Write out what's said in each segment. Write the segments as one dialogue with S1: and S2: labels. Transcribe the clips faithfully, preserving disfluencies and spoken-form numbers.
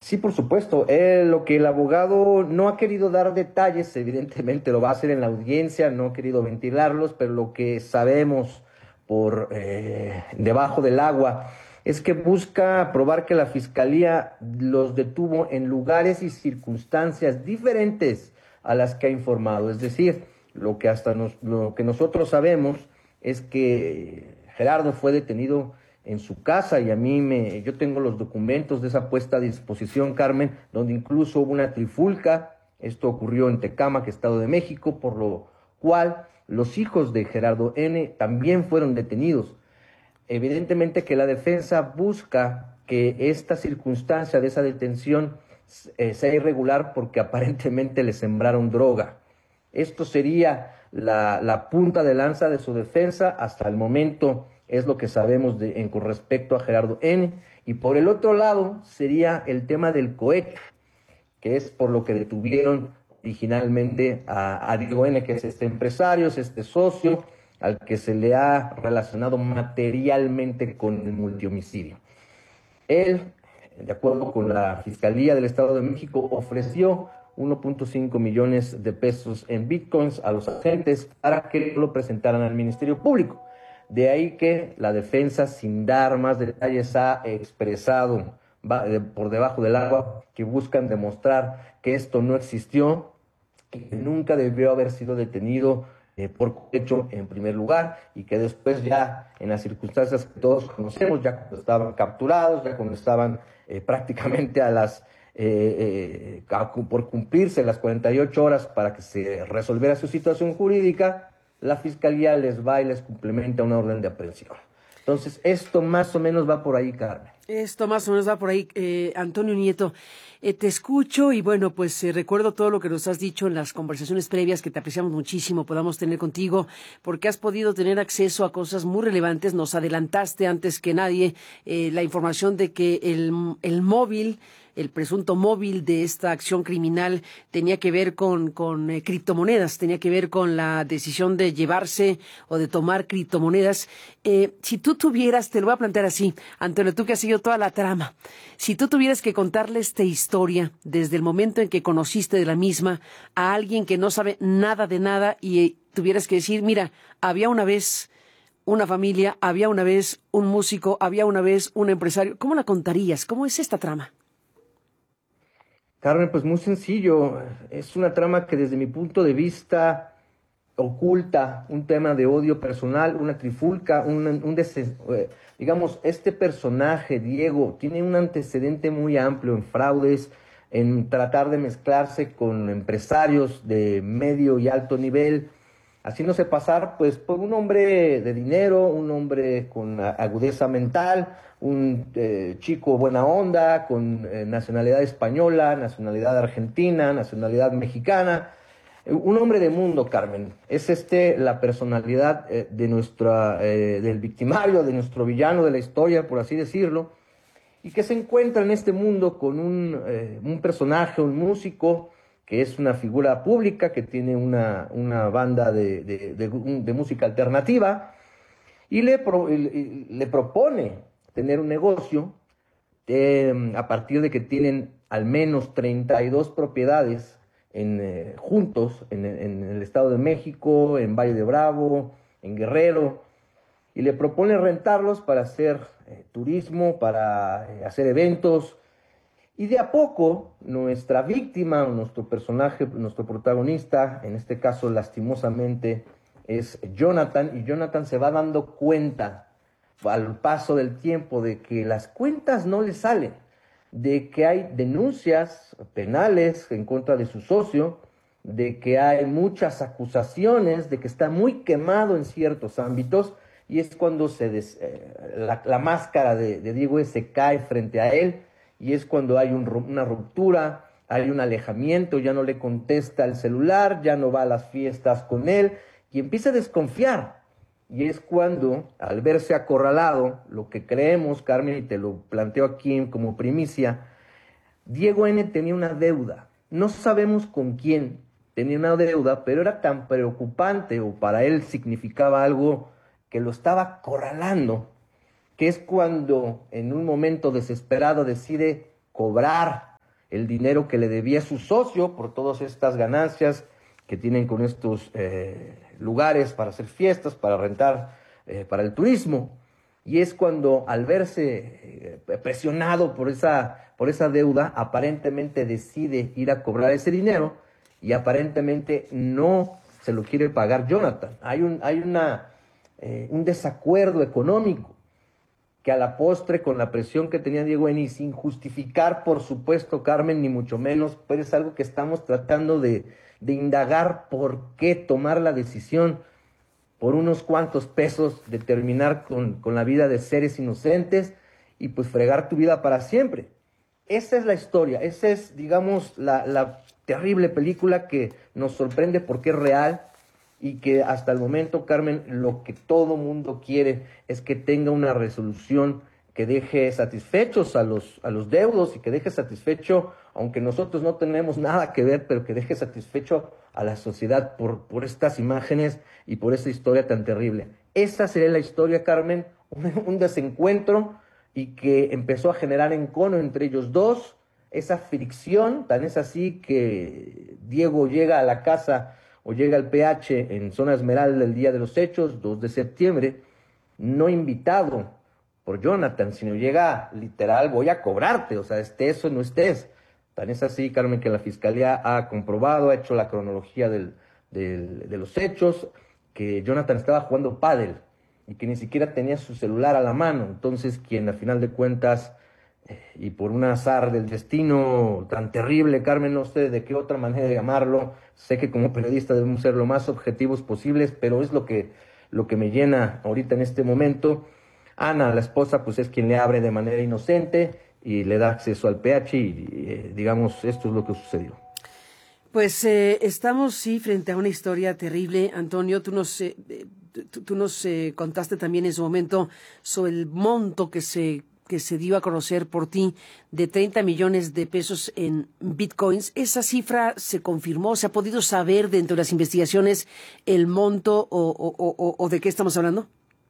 S1: Sí, por supuesto. Eh, lo que el abogado no ha querido dar detalles, evidentemente lo va a hacer en la audiencia, no ha querido ventilarlos, pero lo que sabemos por eh, debajo del agua es que busca probar que la fiscalía los detuvo en lugares y circunstancias diferentes a las que ha informado. Es decir, lo que hasta nos, lo que nosotros sabemos es que Gerardo fue detenido en su casa y a mí me, yo tengo los documentos de esa puesta a disposición, Carmen, donde incluso hubo una trifulca. Esto ocurrió en Tecámac, Estado de México, por lo cual los hijos de Gerardo N. también fueron detenidos. Evidentemente que la defensa busca que esta circunstancia de esa detención eh, sea irregular porque aparentemente le sembraron droga. Esto sería la, la punta de lanza de su defensa hasta el momento, es lo que sabemos de, en, con respecto a Gerardo N. Y por el otro lado sería el tema del cohecho, que es por lo que detuvieron originalmente a, a Diego N., que es este empresario, es este socio, al que se le ha relacionado materialmente con el multihomicidio. Él, de acuerdo con la Fiscalía del Estado de México, ofreció uno punto cinco millones de pesos en bitcoins a los agentes para que lo presentaran al Ministerio Público. De ahí que la defensa, sin dar más detalles, ha expresado por debajo del agua que buscan demostrar que esto no existió, que nunca debió haber sido detenido eh, por hecho en primer lugar, y que después ya en las circunstancias que todos conocemos, ya cuando estaban capturados, ya cuando estaban eh, prácticamente a las eh, eh, por cumplirse las cuarenta y ocho horas para que se resolviera su situación jurídica, la fiscalía les va y les complementa una orden de aprehensión. Entonces, esto más o menos va por ahí, Carmen.
S2: Esto más o menos va por ahí, eh, Antonio Nieto. Eh, te escucho y bueno, pues eh, recuerdo todo lo que nos has dicho en las conversaciones previas, que te apreciamos muchísimo, podamos tener contigo, porque has podido tener acceso a cosas muy relevantes. Nos adelantaste antes que nadie eh, la información de que el, el móvil, el presunto móvil de esta acción criminal tenía que ver con, con eh, criptomonedas, tenía que ver con la decisión de llevarse o de tomar criptomonedas. Eh, si tú tuvieras, te lo voy a plantear así, Antonio, tú que has seguido toda la trama, si tú tuvieras que contarle esta historia desde el momento en que conociste de la misma a alguien que no sabe nada de nada y eh, tuvieras que decir, mira, había una vez una familia, había una vez un músico, había una vez un empresario, ¿cómo la contarías? ¿Cómo es esta trama?
S1: Carmen, pues muy sencillo. Es una trama que desde mi punto de vista oculta un tema de odio personal, una trifulca, un, un desen- eh, digamos, este personaje, Diego, tiene un antecedente muy amplio en fraudes, en tratar de mezclarse con empresarios de medio y alto nivel, haciéndose pasar pues por un hombre de dinero, un hombre con agudeza mental, un eh, chico buena onda, con eh, nacionalidad española, nacionalidad argentina, nacionalidad mexicana, eh, un hombre de mundo, Carmen. Es este la personalidad eh, de nuestra, eh, del victimario, de nuestro villano de la historia, por así decirlo, y que se encuentra en este mundo con un, eh, un personaje, un músico, que es una figura pública, que tiene una, una banda de, de, de, de música alternativa, y le, pro, y le propone tener un negocio eh, a partir de que tienen al menos treinta y dos propiedades en, eh, juntos en, en el Estado de México, en Valle de Bravo, en Guerrero, y le propone rentarlos para hacer eh, turismo, para eh, hacer eventos. Y de a poco, nuestra víctima, nuestro personaje, nuestro protagonista, en este caso lastimosamente, es Jonathan, y Jonathan se va dando cuenta al paso del tiempo de que las cuentas no le salen, de que hay denuncias penales en contra de su socio, de que hay muchas acusaciones, de que está muy quemado en ciertos ámbitos, y es cuando se des, eh, la, la máscara de, de Diego se cae frente a él, y es cuando hay un, una ruptura, hay un alejamiento, ya no le contesta el celular, ya no va a las fiestas con él, y empieza a desconfiar. Y es cuando, al verse acorralado, lo que creemos, Carmen, y te lo planteo aquí como primicia, Diego N. tenía una deuda. No sabemos con quién tenía una deuda, pero era tan preocupante, o para él significaba algo que lo estaba acorralando, que es cuando en un momento desesperado decide cobrar el dinero que le debía su socio por todas estas ganancias que tienen con estos eh, lugares para hacer fiestas, para rentar, eh, para el turismo. Y es cuando, al verse eh, presionado por esa, por esa deuda, aparentemente decide ir a cobrar ese dinero y aparentemente no se lo quiere pagar Jonathan. Hay un, hay una, eh, un desacuerdo económico que a la postre, con la presión que tenía Diego Eni, sin justificar, por supuesto, Carmen, ni mucho menos, pero es algo que estamos tratando de, de indagar por qué tomar la decisión por unos cuantos pesos de terminar con, con la vida de seres inocentes y pues fregar tu vida para siempre. Esa es la historia, esa es, digamos, la, la terrible película que nos sorprende porque es real y que hasta el momento, Carmen, lo que todo mundo quiere es que tenga una resolución que deje satisfechos a los, a los deudos y que deje satisfecho, aunque nosotros no tenemos nada que ver, pero que deje satisfecho a la sociedad por, por estas imágenes y por esta historia tan terrible. Esa sería la historia, Carmen, un, un desencuentro y que empezó a generar encono entre ellos dos, esa fricción, tan es así que Diego llega a la casa o llega al P H en Zona Esmeralda el día de los hechos, dos de septiembre, no invitado por Jonathan, sino llega literal, voy a cobrarte, o sea, estés o no estés. Tan es así, Carmen, que la Fiscalía ha comprobado, ha hecho la cronología del, del, de los hechos, que Jonathan estaba jugando pádel y que ni siquiera tenía su celular a la mano. Entonces, quien a final de cuentas, eh, y por un azar del destino tan terrible, Carmen, no sé de qué otra manera de llamarlo, sé que como periodista debemos ser lo más objetivos posibles, pero es lo que, lo que me llena ahorita en este momento. Ana, la esposa, pues es quien le abre de manera inocente y le da acceso al P H y, eh, digamos, esto es lo que sucedió.
S2: Pues eh, estamos, sí, frente a una historia terrible. Antonio, tú nos, eh, tú, tú nos eh, contaste también en su momento sobre el monto que se, que se dio a conocer por ti de treinta millones de pesos en bitcoins. ¿Esa cifra se confirmó? ¿Se ha podido saber dentro de las investigaciones el monto o, o, o, o de qué estamos hablando?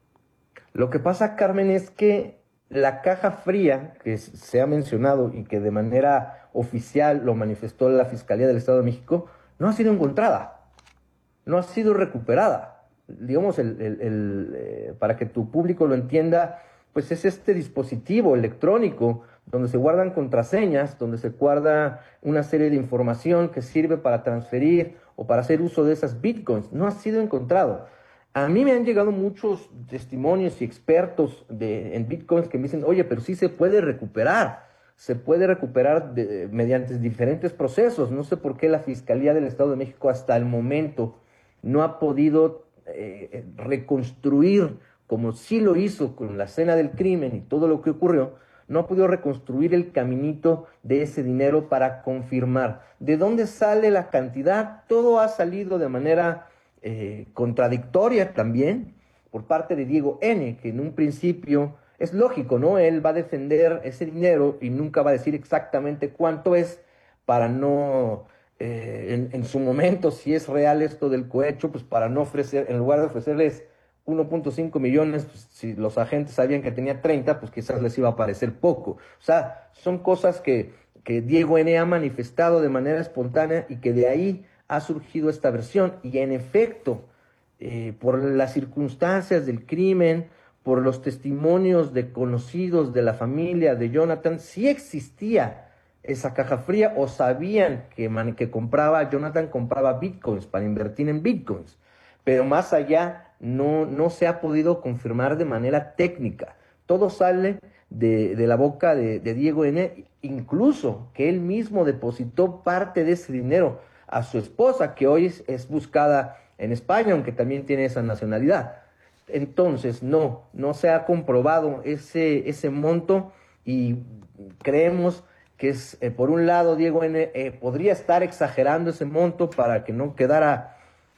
S1: Lo que pasa, Carmen, es que la caja fría que se ha mencionado y que de manera oficial lo manifestó la Fiscalía del Estado de México, no ha sido encontrada, no ha sido recuperada. Digamos, el, el, el, eh, para que tu público lo entienda, pues es este dispositivo electrónico donde se guardan contraseñas, donde se guarda una serie de información que sirve para transferir o para hacer uso de esas bitcoins. No ha sido encontrado. A mí me han llegado muchos testimonios y expertos de, en bitcoins que me dicen, oye, pero sí se puede recuperar, se puede recuperar de, mediante diferentes procesos. No sé por qué la Fiscalía del Estado de México hasta el momento no ha podido eh, reconstruir, como sí lo hizo con la escena del crimen y todo lo que ocurrió, no ha podido reconstruir el caminito de ese dinero para confirmar de dónde sale la cantidad. Todo ha salido de manera Eh, contradictoria también por parte de Diego N., que en un principio es lógico, ¿no? Él va a defender ese dinero y nunca va a decir exactamente cuánto es para no, eh, en, en su momento, si es real esto del cohecho, pues para no ofrecer, en lugar de ofrecerles uno punto cinco millones, pues, si los agentes sabían que tenía treinta, pues quizás les iba a parecer poco. O sea, son cosas que, que Diego N. ha manifestado de manera espontánea y que de ahí ha surgido esta versión. Y en efecto, eh, por las circunstancias del crimen, por los testimonios de conocidos de la familia de Jonathan, sí existía esa caja fría o sabían que, man, que compraba, Jonathan compraba bitcoins para invertir en bitcoins. Pero más allá no, no se ha podido confirmar de manera técnica. Todo sale de, de la boca de, de Diego N., incluso que él mismo depositó parte de ese dinero a su esposa, que hoy es, es buscada en España, aunque también tiene esa nacionalidad. Entonces, no, no se ha comprobado ese, ese monto y creemos que es, eh, por un lado, Diego N. Eh, podría estar exagerando ese monto para que no quedara,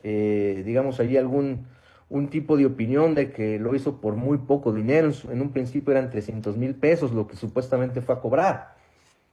S1: eh, digamos, allí algún un tipo de opinión de que lo hizo por muy poco dinero. En, su, en un principio eran trescientos mil pesos, lo que supuestamente fue a cobrar.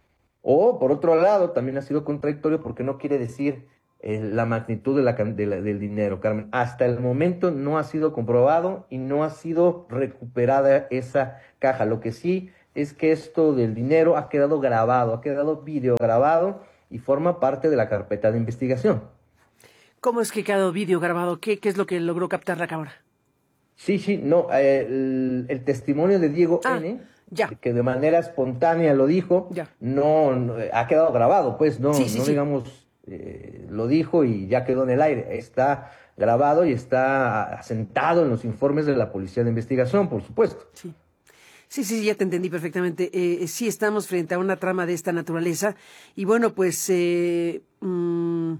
S1: O, por otro lado, también ha sido contradictorio porque no quiere decir eh, la magnitud de la, de la, del dinero, Carmen. Hasta el momento no ha sido comprobado y no ha sido recuperada esa caja. Lo que sí es que esto del dinero ha quedado grabado, ha quedado videograbado y forma parte de la carpeta de investigación.
S2: ¿Cómo es que quedó vídeo grabado? ¿Qué, ¿Qué es lo que logró captar la cámara?
S1: Sí, sí, no, eh, el, el testimonio de Diego
S2: Ah,
S1: N.,
S2: ya,
S1: que de manera espontánea lo dijo,
S2: ya.
S1: no, no, ha quedado grabado, pues no,
S2: Sí, sí,
S1: no
S2: sí.
S1: digamos, eh, lo dijo y ya quedó en el aire, está grabado y está asentado en los informes de la Policía de Investigación, por supuesto.
S2: Sí. Sí, sí, ya te entendí perfectamente. Eh, sí estamos frente a una trama de esta naturaleza y bueno, pues eh, mm,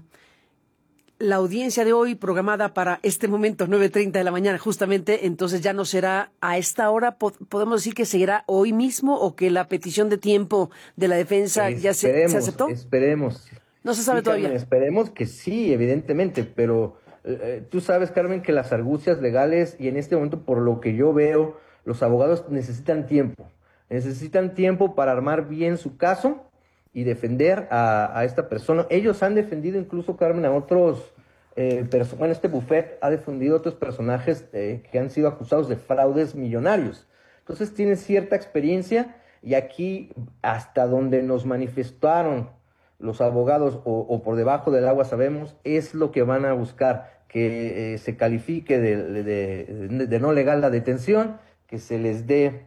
S2: la audiencia de hoy programada para este momento, nueve treinta de la mañana, justamente, entonces ya no será a esta hora, po- podemos decir que seguirá hoy mismo o que la petición de tiempo de la defensa ya se, se
S1: Esperemos,
S2: aceptó.
S1: esperemos.
S2: No se sabe
S1: Sí, Carmen,
S2: todavía.
S1: esperemos que sí, evidentemente, pero eh, eh, tú sabes, Carmen, que las argucias legales y en este momento, por lo que yo veo, los abogados necesitan tiempo. Necesitan tiempo para armar bien su caso y defender a, a esta persona. Ellos han defendido incluso, Carmen, a otros, eh, perso- bueno, este buffet ha defendido a otros personajes eh, que han sido acusados de fraudes millonarios. Entonces tienen cierta experiencia y aquí, hasta donde nos manifestaron los abogados o, o por debajo del agua sabemos, es lo que van a buscar, que eh, se califique de, de, de, de no legal la detención, que se les dé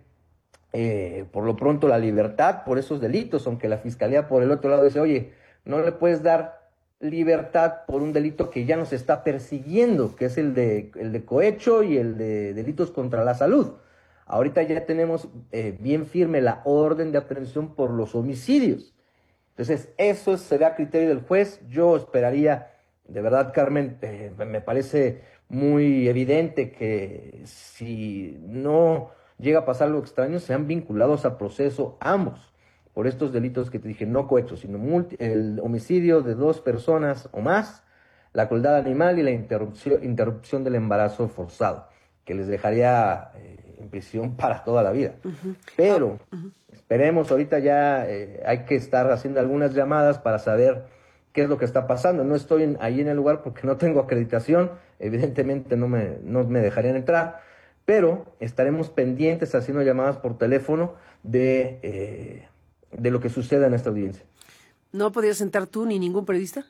S1: eh, por lo pronto la libertad por esos delitos, aunque la fiscalía por el otro lado dice, oye, no le puedes dar libertad por un delito que ya nos está persiguiendo, que es el de, el de cohecho y el de delitos contra la salud. Ahorita ya tenemos eh, bien firme la orden de aprehensión por los homicidios. Entonces, eso será criterio del juez. Yo esperaría, de verdad, Carmen, eh, me parece muy evidente que si no llega a pasar algo extraño, sean vinculados a proceso ambos por estos delitos que te dije, no cohecho, sino multi- el homicidio de dos personas o más, la crueldad animal y la interrupción, interrupción del embarazo forzado, que les dejaría eh, en prisión para toda la vida.
S2: Ujú. Ah,
S1: Pero
S2: ujú.
S1: esperemos, ahorita ya eh, hay que estar haciendo algunas llamadas para saber qué es lo que está pasando. No estoy en- ahí en el lugar porque no tengo acreditación, evidentemente no me, no me dejarían entrar, pero estaremos pendientes haciendo llamadas por teléfono de, eh, de lo que suceda en esta audiencia.
S2: ¿No podías entrar tú ni ningún periodista?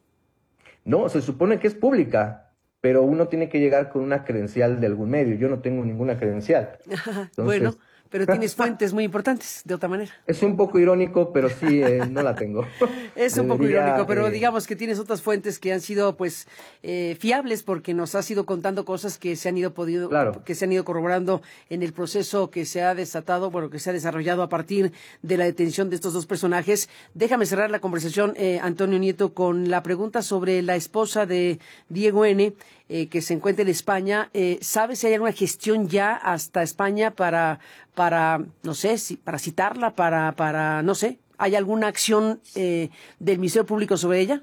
S1: No, se supone que es pública, pero uno tiene que llegar con una credencial de algún medio. Yo no tengo ninguna credencial.
S2: Bueno,
S1: Entonces,
S2: pero tienes fuentes muy importantes, de otra manera.
S1: es un poco irónico, pero sí, eh, no la tengo.
S2: Es un poco
S1: Debería,
S2: irónico, pero
S1: eh,
S2: digamos que tienes otras fuentes que han sido, pues, eh, fiables porque nos has ido contando cosas que se han ido podido,
S1: claro.
S2: que se han ido corroborando en el proceso que se ha desatado, bueno, que se ha desarrollado a partir de la detención de estos dos personajes. Déjame cerrar la conversación, eh, Antonio Nieto, con la pregunta sobre la esposa de Diego N., eh, que se encuentra en España. Eh, ¿Sabes si hay alguna gestión ya hasta España para, para, no sé, si, para citarla, para, para, no sé? ¿Hay alguna acción eh, del Ministerio Público sobre ella?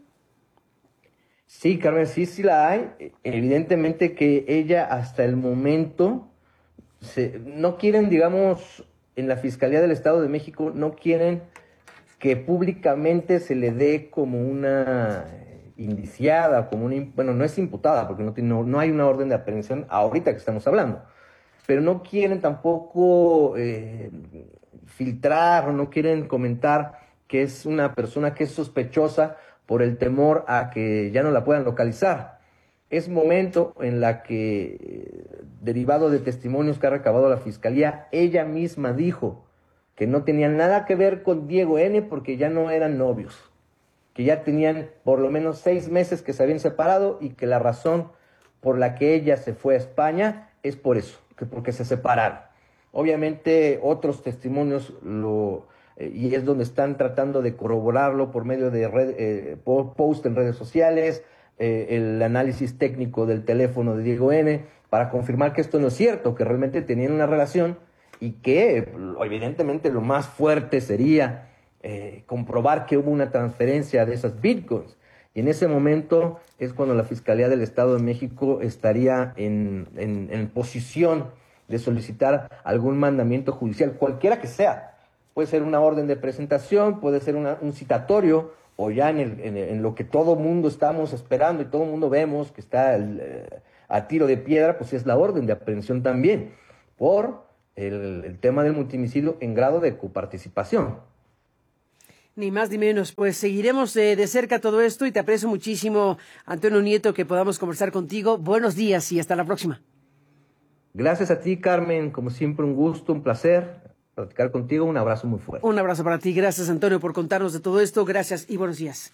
S1: Sí, Carmen, sí, sí la hay. Evidentemente que ella hasta el momento se, no quieren, digamos, en la Fiscalía del Estado de México, no quieren que públicamente se le dé como una indiciada, como una, bueno, no es imputada, porque no, tiene, no, no hay una orden de aprehensión ahorita que estamos hablando, pero no quieren tampoco eh, filtrar o no quieren comentar que es una persona que es sospechosa por el temor a que ya no la puedan localizar. Es momento en la que, eh, derivado de testimonios que ha recabado la Fiscalía, ella misma dijo que no tenían nada que ver con Diego N. porque ya no eran novios, que ya tenían por lo menos seis meses que se habían separado y que la razón por la que ella se fue a España es por eso, que porque se separaron. Obviamente otros testimonios lo eh, y es donde están tratando de corroborarlo por medio de red, eh, post en redes sociales, eh, el análisis técnico del teléfono de Diego N. para confirmar que esto no es cierto, que realmente tenían una relación y que evidentemente lo más fuerte sería eh, comprobar que hubo una transferencia de esas bitcoins. Y en ese momento es cuando la Fiscalía del Estado de México estaría en, en, en posición de solicitar algún mandamiento judicial, cualquiera que sea. Puede ser una orden de presentación, puede ser una, un citatorio, o ya en, el, en, en lo que todo mundo estamos esperando y todo mundo vemos que está el, eh, a tiro de piedra, pues es la orden de aprehensión también, por el, el tema del multihomicidio en grado de coparticipación.
S2: Ni más ni menos, pues seguiremos eh, de cerca todo esto y te aprecio muchísimo, Antonio Nieto, que podamos conversar contigo. Buenos días y hasta la próxima.
S1: Gracias a ti, Carmen, como siempre un gusto, un placer platicar contigo, un abrazo muy fuerte.
S2: Un abrazo para ti, gracias Antonio por contarnos de todo esto, gracias y buenos días.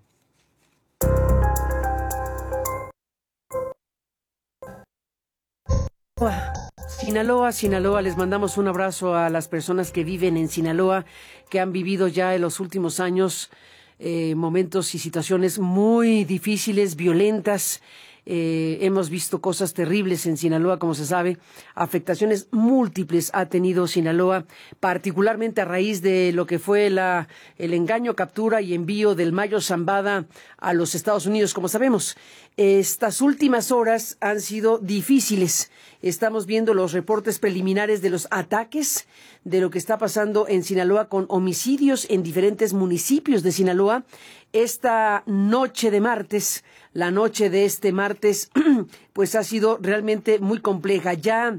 S2: Sinaloa, Sinaloa, les mandamos un abrazo a las personas que viven en Sinaloa, que han vivido ya en los últimos años eh, momentos y situaciones muy difíciles, violentas. Eh, hemos visto cosas terribles en Sinaloa, como se sabe, afectaciones múltiples ha tenido Sinaloa, particularmente a raíz de lo que fue la, el engaño, captura y envío del Mayo Zambada a los Estados Unidos, como sabemos. Estas últimas horas han sido difíciles. Estamos viendo los reportes preliminares de los ataques, de lo que está pasando en Sinaloa con homicidios en diferentes municipios de Sinaloa. Esta noche de martes, la noche de este martes, pues ha sido realmente muy compleja. Ya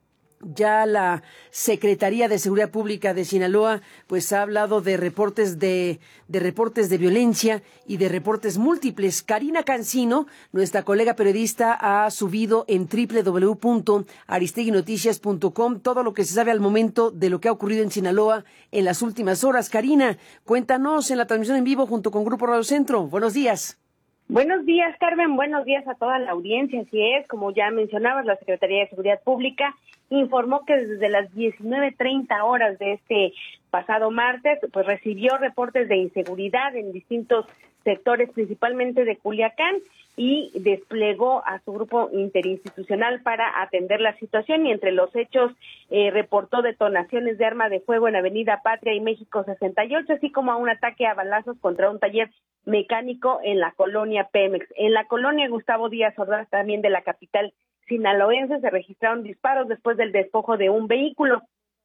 S2: Ya la Secretaría de Seguridad Pública de Sinaloa pues ha hablado de reportes de, de reportes de violencia y de reportes múltiples. Karina Cancino, nuestra colega periodista, ha subido en doble u doble u doble u punto aristegui noticias punto com todo lo que se sabe al momento de lo que ha ocurrido en Sinaloa en las últimas horas. Karina, cuéntanos en la transmisión en vivo junto con Grupo Radio Centro. Buenos días.
S3: Buenos días, Carmen. Buenos días a toda la audiencia. Así es, como ya mencionabas, la Secretaría de Seguridad Pública informó que desde las diecinueve treinta horas de este pasado martes, pues recibió reportes de inseguridad en distintos sectores, principalmente de Culiacán, y desplegó a su grupo interinstitucional para atender la situación. Y entre los hechos eh, reportó detonaciones de arma de fuego en Avenida Patria y México sesenta y ocho, así como a un ataque a balazos contra un taller mecánico en la colonia Pemex. En la colonia Gustavo Díaz Ordaz, también de la capital sinaloense, se registraron disparos después del despojo de un vehículo.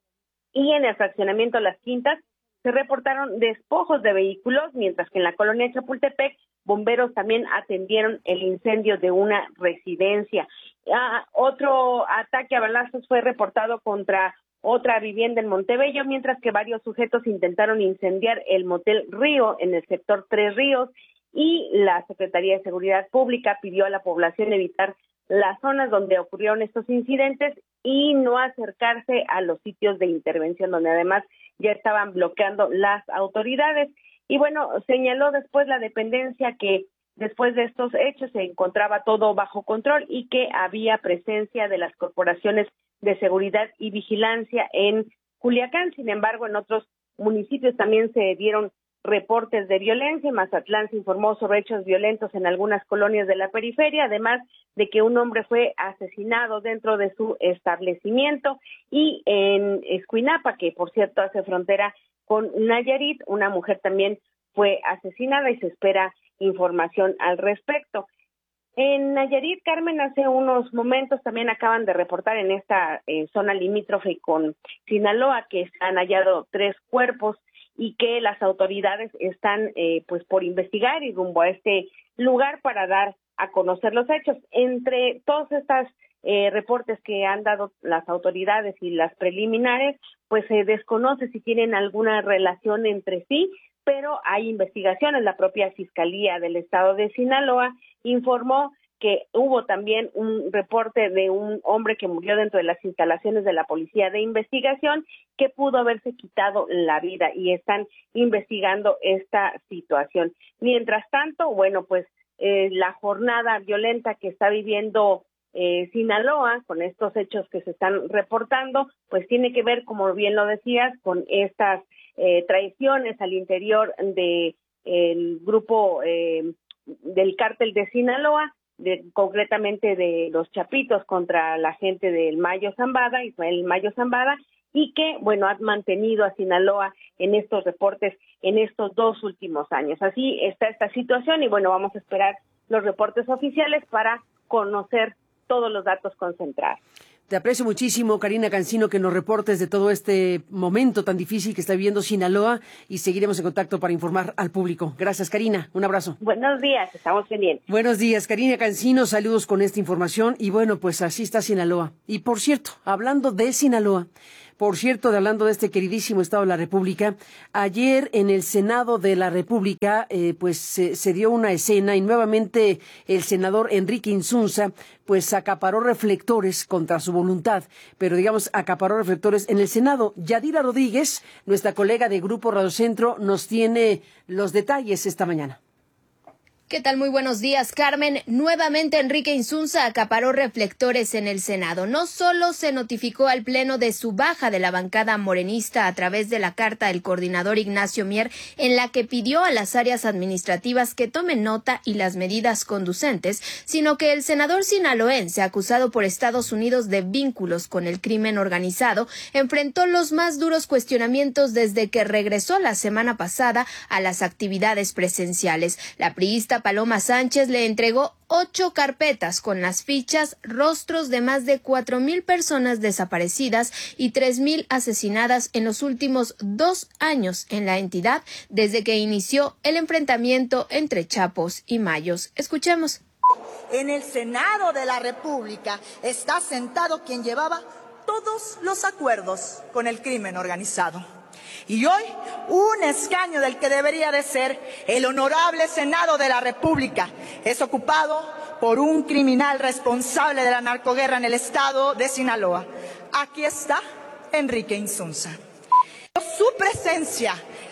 S3: Y en el fraccionamiento Las Quintas se reportaron despojos de vehículos, mientras que en la colonia Chapultepec, bomberos también atendieron el incendio de una residencia. Ah, otro ataque a balazos fue reportado contra otra vivienda en Montebello, mientras que varios sujetos intentaron incendiar el motel Río en el sector Tres Ríos, y la Secretaría de Seguridad Pública pidió a la población evitar las zonas donde ocurrieron estos incidentes y no acercarse a los sitios de intervención, donde además ya estaban bloqueando las autoridades. Y bueno, señaló después la dependencia que después de estos hechos se encontraba todo bajo control y que había presencia de las corporaciones de seguridad y vigilancia en Culiacán. Sin embargo, en otros municipios también se dieron reportes de violencia. En Mazatlán se informó sobre hechos violentos en algunas colonias de la periferia, además de que un hombre fue asesinado dentro de su establecimiento. Y en Escuinapa, que por cierto hace frontera con Nayarit, una mujer también fue asesinada y se espera información al respecto. En Nayarit, Carmen, hace unos momentos también acaban de reportar en esta eh, zona limítrofe con Sinaloa que se han hallado tres cuerpos y que las autoridades están eh, pues por investigar y rumbo a este lugar para dar a conocer los hechos. Entre todos estos eh, reportes que han dado las autoridades y las preliminares, pues se desconoce si tienen alguna relación entre sí, pero hay investigaciones. La propia Fiscalía del Estado de Sinaloa informó que hubo también un reporte de un hombre que murió dentro de las instalaciones de la Policía de Investigación, que pudo haberse quitado la vida, y están investigando esta situación. Mientras tanto, bueno, pues eh, la jornada violenta que está viviendo eh, Sinaloa con estos hechos que se están reportando, pues tiene que ver, como bien lo decías, con estas eh, traiciones al interior de el grupo eh, del cártel de Sinaloa, de, concretamente de los Chapitos contra la gente del Mayo Zambada, Ismael Mayo Zambada, y que, bueno, ha mantenido a Sinaloa en estos reportes en estos dos últimos años. Así está esta situación y, bueno, vamos a esperar los reportes oficiales para conocer todos los datos concentrados.
S2: Te aprecio muchísimo, Karina Cancino, que nos reportes de todo este momento tan difícil que está viviendo Sinaloa, y seguiremos en contacto para informar al público. Gracias, Karina. Un abrazo.
S3: Buenos días, estamos pendientes.
S2: Buenos días, Karina Cancino. Saludos con esta información. Y bueno, pues así está Sinaloa. Y por cierto, hablando de Sinaloa, Por cierto, de hablando de este queridísimo Estado de la República, ayer en el Senado de la República, eh, pues se, se dio una escena y nuevamente el senador Enrique Insunza, pues acaparó reflectores contra su voluntad, pero digamos acaparó reflectores en el Senado. Yadira Rodríguez, nuestra colega de Grupo Radio Centro, nos tiene los detalles esta mañana.
S4: ¿Qué tal? Muy buenos días, Carmen. Nuevamente Enrique Insunza acaparó reflectores en el Senado. No solo se notificó al Pleno de su baja de la bancada morenista a través de la carta del coordinador Ignacio Mier, en la que pidió a las áreas administrativas que tomen nota y las medidas conducentes, sino que el senador sinaloense, acusado por Estados Unidos de vínculos con el crimen organizado, enfrentó los más duros cuestionamientos desde que regresó la semana pasada a las actividades presenciales. La priista Paloma Sánchez le entregó ocho carpetas con las fichas, rostros de más de cuatro mil personas desaparecidas y tres mil asesinadas en los últimos dos años en la entidad desde que inició el enfrentamiento entre Chapos y Mayos. Escuchemos.
S5: En el Senado de la República está sentado quien llevaba todos los acuerdos con el crimen organizado. Y hoy, un escaño del que debería de ser el honorable Senado de la República es ocupado por un criminal responsable de la narcoguerra en el estado de Sinaloa. Aquí está Enrique Insunza. Su presencia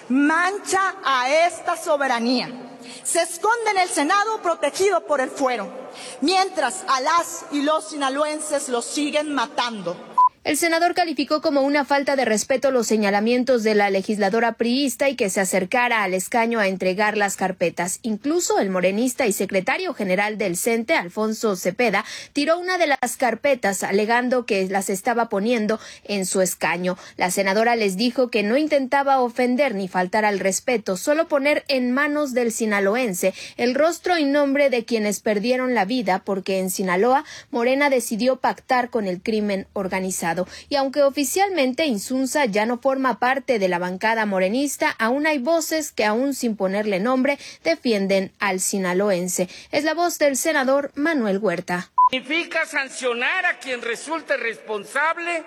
S5: mancha a esta soberanía. Se esconde en el Senado protegido por el fuero, mientras a las y los sinaloenses los siguen matando.
S4: El senador calificó como una falta de respeto los señalamientos de la legisladora priista y que se acercara al escaño a entregar las carpetas. Incluso el morenista y secretario general del C E N T E, Alfonso Cepeda, tiró una de las carpetas alegando que las estaba poniendo en su escaño. La senadora les dijo que no intentaba ofender ni faltar al respeto, solo poner en manos del sinaloense el rostro y nombre de quienes perdieron la vida porque en Sinaloa Morena decidió pactar con el crimen organizado. Y aunque oficialmente Insunza ya no forma parte de la bancada morenista, aún hay voces que aún sin ponerle nombre defienden al sinaloense. Es la voz del senador Manuel Huerta.
S6: Significa sancionar a quien resulte responsable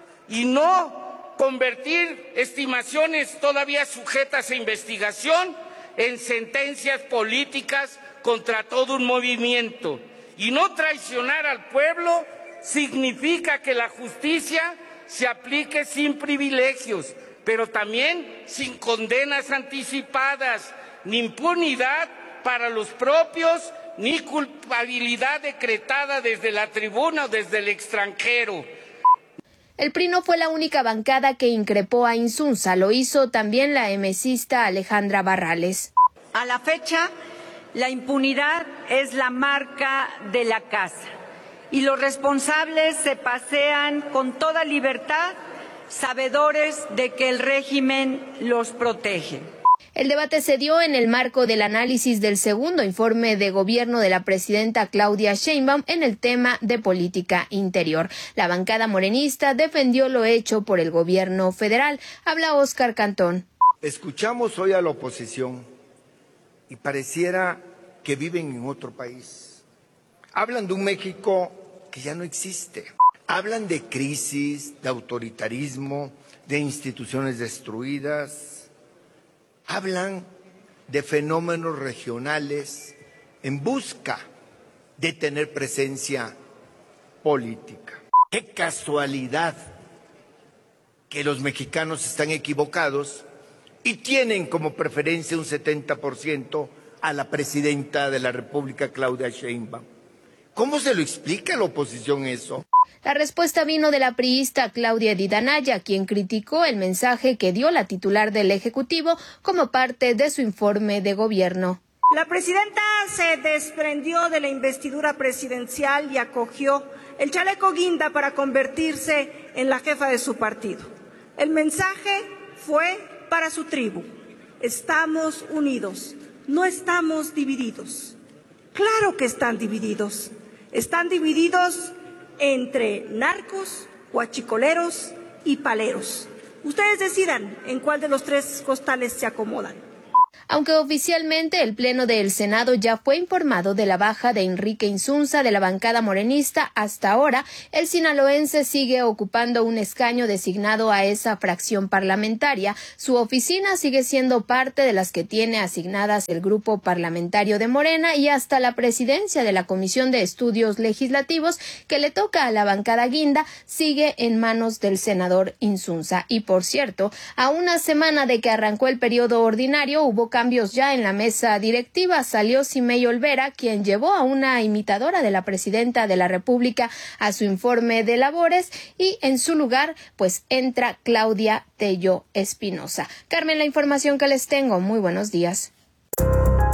S6: y no convertir estimaciones todavía sujetas a investigación en sentencias políticas contra todo un movimiento. Y no traicionar al pueblo significa que la justicia se aplique sin privilegios, pero también sin condenas anticipadas, ni impunidad para los propios, ni culpabilidad decretada desde la tribuna o desde el extranjero.
S4: El P R I no fue la única bancada que increpó a Insunza, lo hizo también la emesista Alejandra Barrales.
S7: A la fecha, la impunidad es la marca de la casa. Y los responsables se pasean con toda libertad, sabedores de que el régimen los protege.
S4: El debate se dio en el marco del análisis del segundo informe de gobierno de la presidenta Claudia Sheinbaum en el tema de política interior. La bancada morenista defendió lo hecho por el gobierno federal. Habla Óscar Cantón.
S8: Escuchamos hoy a la oposición y pareciera que viven en otro país. Hablan de un México que ya no existe. Hablan de crisis, de autoritarismo, de instituciones destruidas. Hablan de fenómenos regionales en busca de tener presencia política. Qué casualidad que los mexicanos están equivocados y tienen como preferencia un setenta por ciento a la presidenta de la República, Claudia Sheinbaum. ¿Cómo se lo explica a la oposición eso?
S4: La respuesta vino de la priista Claudia Edith Anaya, quien criticó el mensaje que dio la titular del Ejecutivo como parte de su informe de gobierno.
S9: La presidenta se desprendió de la investidura presidencial y acogió el chaleco guinda para convertirse en la jefa de su partido. El mensaje fue para su tribu. Estamos unidos, no estamos divididos. Claro que están divididos. Están divididos entre narcos, huachicoleros y paleros. Ustedes decidan en cuál de los tres costales se acomodan.
S4: Aunque oficialmente el Pleno del Senado ya fue informado de la baja de Enrique Insunza de la bancada morenista, hasta ahora el sinaloense sigue ocupando un escaño designado a esa fracción parlamentaria. Su oficina sigue siendo parte de las que tiene asignadas el grupo parlamentario de Morena y hasta la presidencia de la Comisión de Estudios Legislativos, que le toca a la bancada guinda, sigue en manos del senador Insunza. Y por cierto, a una semana de que arrancó el periodo ordinario, hubo cambios ya en la mesa directiva. Salió Simei Olvera, quien llevó a una imitadora de la presidenta de la República a su informe de labores, y en su lugar pues entra Claudia Tello Espinosa. Carmen, la información que les tengo. Muy buenos días.